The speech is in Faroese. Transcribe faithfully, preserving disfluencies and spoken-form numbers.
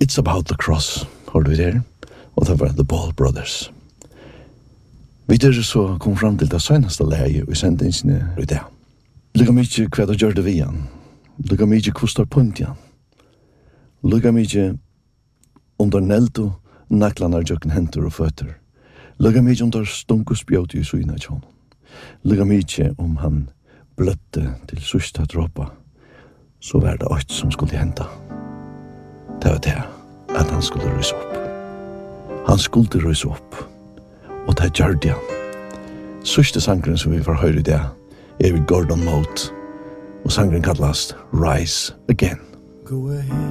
It's About the Cross, hørte vi der, og det var The Ball Brothers. Vi der så kom fram til det seneste leie i sendingsene i dag. Lukka mykje hva du gjør det vi han. Lukka mykje kostar punt igjen. Lukka mykje under nelto naklanar jøkken hentur og føtter. Lukka mykje under stunkusbjøt i syna tjån. Lukka mykje om han bløtte til sista dråpa. Så var det alt som skulle henta. Det var det at han skulle rysa opp. Han skulle rysa opp. Og det gjør det han. Sørste sangren som vi får høre i det er vi Gordon Mote. Og sangren kallast Rise Again. Go ahead.